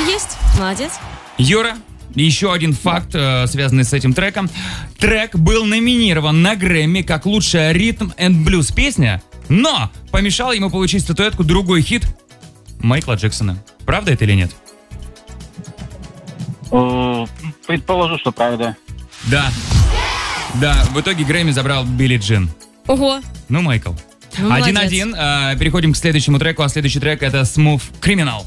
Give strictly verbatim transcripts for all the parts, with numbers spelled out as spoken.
и есть. Молодец. Юра, еще один факт, э, связанный с этим треком. Трек был номинирован на Грэмми как лучшая ритм энд блюз песня, но помешал ему получить статуэтку другой хит Майкла Джексона. Правда это или нет? Предположу, что правда. Да. Да, в итоге Грэмми забрал Билли Джин. Ого. Ну, Майкл. Ну, Один-один. Э, переходим к следующему треку, а следующий трек это Smooth Criminal.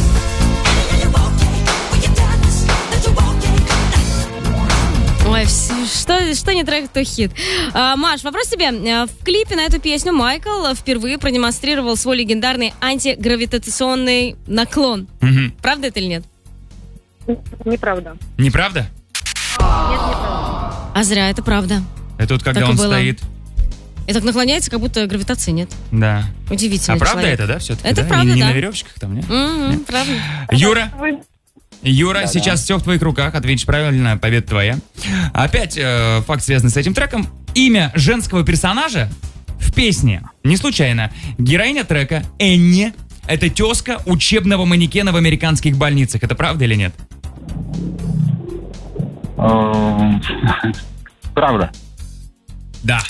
Ой, что, что не трек, то хит. А, Маш, вопрос тебе. В клипе на эту песню Майкл впервые продемонстрировал свой легендарный антигравитационный наклон. Угу. Правда это или нет? Неправда. Неправда? Нет, неправда. А зря, это правда. Это вот когда Так и он было. стоит. И так наклоняется, как будто гравитации нет. Да. Удивительно. А правда это, да, все-таки? Это да? правда, не, не да. на веревочках там, нет? М-м, правда. Юра, Вы- Юра, Да-да. сейчас все в твоих руках. Ответишь правильно, победа твоя. Опять э, факт, связанный с этим треком. Имя женского персонажа в песне не случайно. Героиня трека Энни — это тезка учебного манекена в американских больницах. Это правда или нет? Эм, Правда. Да.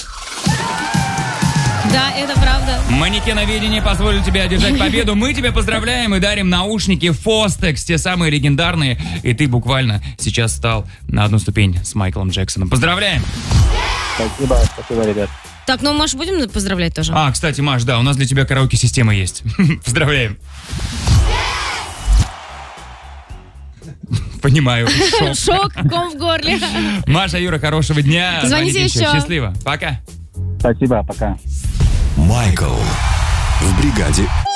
Да, это правда. Манекеноведение позволит тебе одержать победу. Мы тебя поздравляем и дарим наушники Fostex, те самые легендарные. И ты буквально сейчас стал на одну ступень с Майклом Джексоном. Поздравляем! Спасибо, спасибо, ребят. Так, ну, Маш, будем поздравлять тоже? А, кстати, Маш, да, у нас для тебя караоке-система есть. Поздравляем. Понимаю. Шок. Шок, ком в горле. Маша, Юра, хорошего дня. Звоните еще. Счастливо. Пока. Спасибо, пока. Майкл в бригаде